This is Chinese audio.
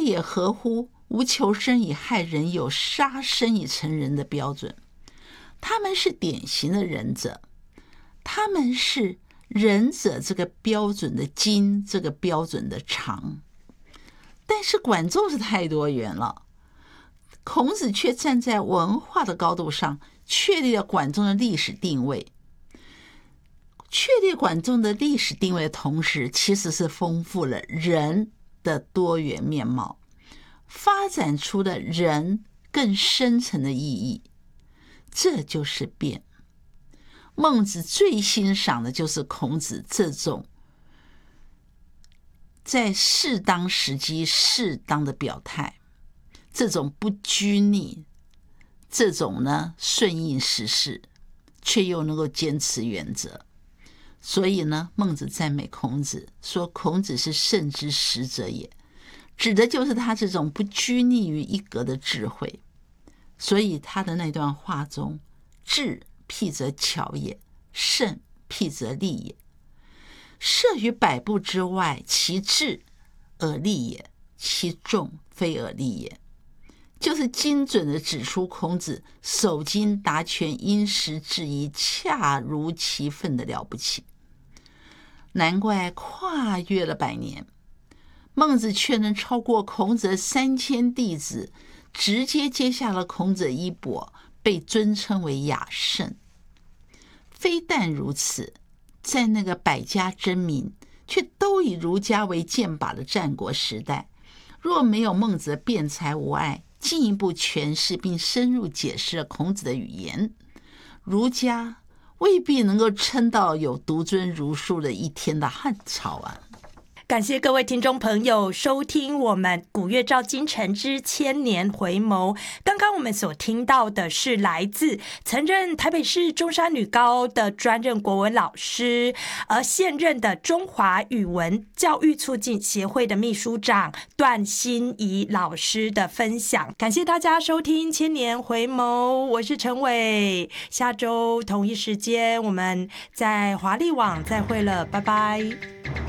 也合乎无求生以害人，有杀生以成仁的标准。他们是典型的仁者，他们是仁者这个标准的精，这个标准的常。但是管仲是太多元了，孔子却站在文化的高度上，确立了管仲的历史定位。确立管仲的历史定位的同时，其实是丰富了人的多元面貌，发展出了人更深层的意义。这就是变。孟子最欣赏的就是孔子这种在适当时机适当的表态，这种不拘泥，这种呢顺应时势，却又能够坚持原则。所以呢，孟子赞美孔子，说孔子是圣之使者也，指的就是他这种不拘泥于一格的智慧。所以他的那段话中，智辟则巧也，胜辟则利也。设于百步之外，其智而利也，其众非而利也。就是精准地指出孔子守经达权，因时制宜，恰如其分的了不起。难怪跨越了100年，孟子却能超过孔子的3000弟子，直接接下了孔子的衣钵，被尊称为雅圣。非但如此，在那个百家争鸣却都以儒家为箭靶的战国时代，若没有孟子的辩才无碍，进一步诠释并深入解释了孔子的语言，儒家未必能够撑到有独尊儒术的一天的汉朝啊。 感谢各位听众朋友收听我们古乐照今晨之千年回眸。刚刚我们所听到的是来自曾任台北市中山女高的专任国文老师，而现任的中华语文教育促进协会的秘书长段欣怡老师的分享。感谢大家收听千年回眸，我是陈伟，下周同一时间我们在华丽网再会了，拜拜。